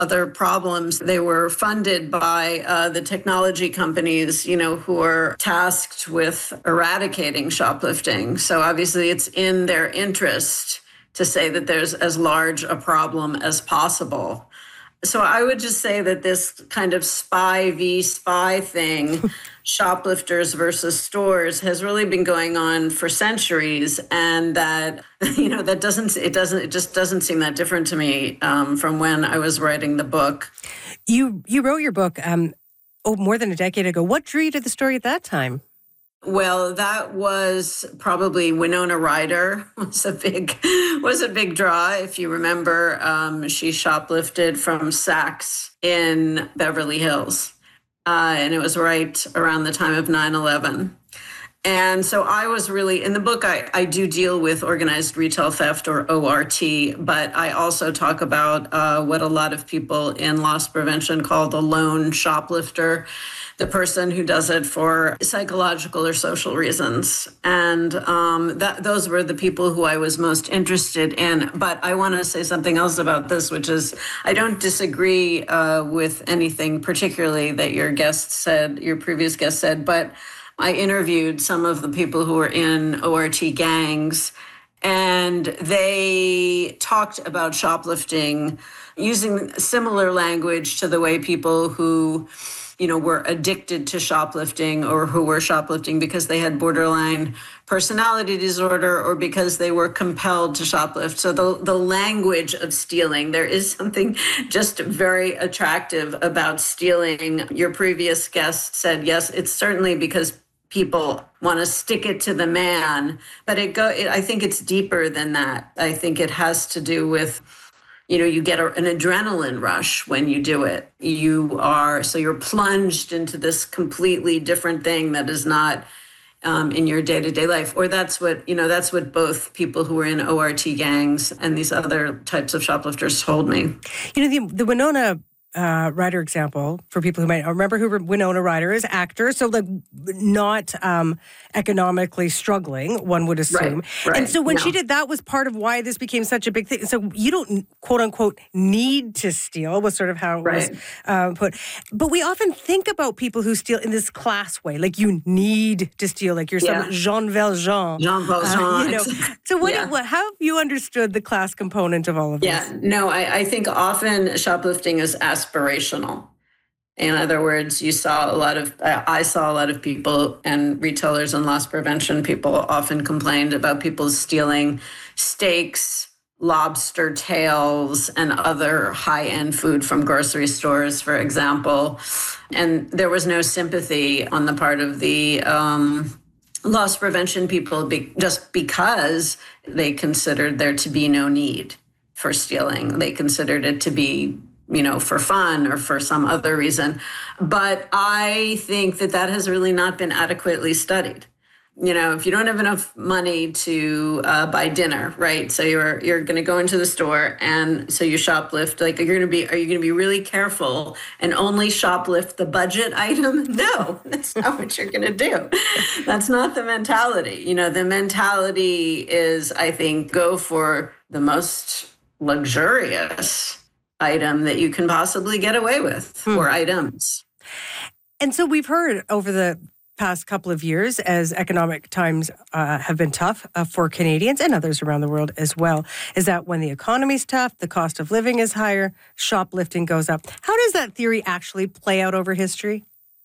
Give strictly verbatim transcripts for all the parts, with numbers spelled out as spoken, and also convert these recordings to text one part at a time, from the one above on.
other problems. They were funded by uh, the technology companies, you know, who are tasked with eradicating shoplifting. So obviously it's in their interest to say that there's as large a problem as possible. So I would just say that this kind of spy v spy thing, shoplifters versus stores, has really been going on for centuries, and that, you know, that doesn't it doesn't it just doesn't seem that different to me um, from when I was writing the book. You you wrote your book um, oh more than a decade ago. What drew you to the story at that time? Well, that was probably Winona Ryder was a big was a big draw. If you remember, um, she shoplifted from Saks in Beverly Hills, uh, and it was right around the time of nine eleven. And so I was really, in the book, I, I do deal with organized retail theft, or O R T, but I also talk about uh, what a lot of people in loss prevention call the lone shoplifter, the person who does it for psychological or social reasons. And um, that those were the people who I was most interested in. But I want to say something else about this, which is I don't disagree uh, with anything particularly that your guest said, your previous guest said, but I interviewed some of the people who were in O R T gangs, and they talked about shoplifting using similar language to the way people who, you know, were addicted to shoplifting, or who were shoplifting because they had borderline personality disorder or because they were compelled to shoplift. So the, the language of stealing, there is something just very attractive about stealing. Your previous guest said, yes, it's certainly because people want to stick it to the man, but it go. It, I think it's deeper than that. I think it has to do with, you know, you get a, an adrenaline rush when you do it. You are, so you're plunged into this completely different thing that is not um, in your day-to-day life. Or that's what, you know, that's what both people who were in O R T gangs and these other types of shoplifters told me. You know, the, the Winona Uh, Ryder example, for people who might remember who Winona Ryder is, actor, so like not um, economically struggling, one would assume. Right, right, and so when no. she did, that was part of why this became such a big thing. So you don't, quote unquote, need to steal, was sort of how it right. was uh, put. But we often think about people who steal in this class way, like you need to steal, like you're yeah. some Jean Valjean. Jean Valjean. Uh, you know. So what, yeah. what, how have you understood the class component of all of yeah. this? Yeah, no, I, I think often shoplifting is aspirational. In other words, you saw a lot of, I saw a lot of people, and retailers and loss prevention people often complained about people stealing steaks, lobster tails, and other high-end food from grocery stores, for example. And there was no sympathy on the part of the um, loss prevention people be, just because they considered there to be no need for stealing. They considered it to be, you know, for fun or for some other reason. But I think that that has really not been adequately studied. You know, if you don't have enough money to uh, buy dinner, right? So you're you're going to go into the store, and so you shoplift. Like, you're going to be, are you going to be really careful and only shoplift the budget item? No, that's not what you're going to do. That's not the mentality. You know, the mentality is, I think, go for the most luxurious item that you can possibly get away with, hmm. or items. And so we've heard over the past couple of years, as economic times uh, have been tough uh, for Canadians and others around the world as well, is that when the economy's tough, the cost of living is higher, shoplifting goes up. How does that theory actually play out over history?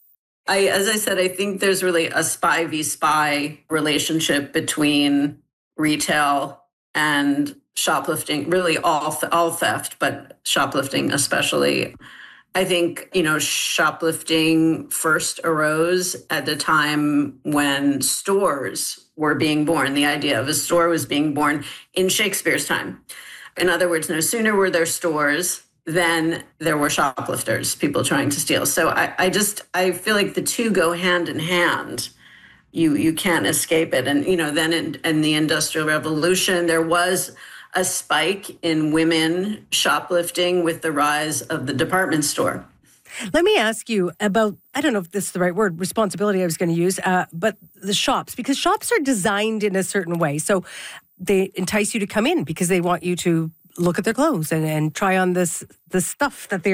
I, as I said, I think there's really a spy v spy relationship between retail and shoplifting, really all all theft, but shoplifting especially. I think, you know, shoplifting first arose at the time when stores were being born. The idea of a store was being born in Shakespeare's time. In other words, no sooner were there stores than there were shoplifters, people trying to steal. So I, I just, I feel like the two go hand in hand. You you can't escape it. And, you know, then in, in the Industrial Revolution, there was a spike in women shoplifting with the rise of the department store. Let me ask you about, I don't know if this is the right word, responsibility I was going to use, uh, but the shops, because shops are designed in a certain way. So they entice you to come in because they want you to look at their clothes and, and try on this, this stuff that they're